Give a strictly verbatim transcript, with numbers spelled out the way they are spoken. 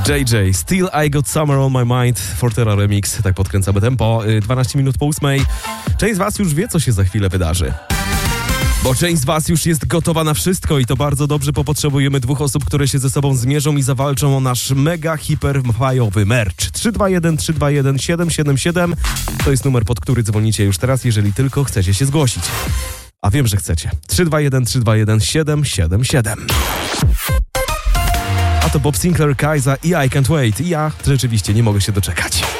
J J, Still I Got Summer on My Mind, Fortera Remix, tak podkręcamy tempo, dwanaście minut po ósmej. Część z was już wie, co się za chwilę wydarzy. Bo część z was już jest gotowa na wszystko i to bardzo dobrze, bo potrzebujemy dwóch osób, które się ze sobą zmierzą i zawalczą o nasz mega hiper fajowy merch. trzy dwa jeden trzy dwa jeden siedem siedem siedem to jest numer, pod który dzwonicie już teraz, jeżeli tylko chcecie się zgłosić. A wiem, że chcecie. trzy dwa jeden trzy dwa jeden siedem siedem siedem. A to Bob Sinclair, Kaiza i I Can't Wait. I ja rzeczywiście nie mogę się doczekać.